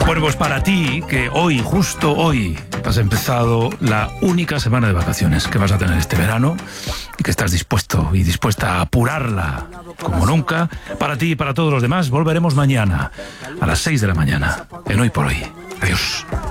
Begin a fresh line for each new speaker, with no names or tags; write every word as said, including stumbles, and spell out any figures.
Bueno, pues para ti, que hoy, justo hoy, has empezado la única semana de vacaciones que vas a tener este verano y que estás dispuesto y dispuesta a apurarla como nunca, para ti y para todos los demás, volveremos mañana a las seis de la mañana, en Hoy por Hoy. Adiós.